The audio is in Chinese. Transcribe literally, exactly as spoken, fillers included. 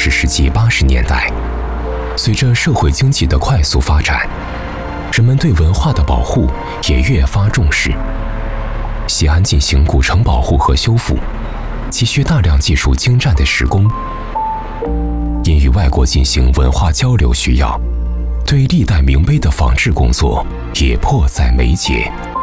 十世纪八十年代，随着社会经济的快速发展，人们对文化的保护也越发重视。西安进行古城保护和修复，急需大量技术精湛的施工。因与外国进行文化交流需要，对历代名碑的仿制工作也迫在眉睫。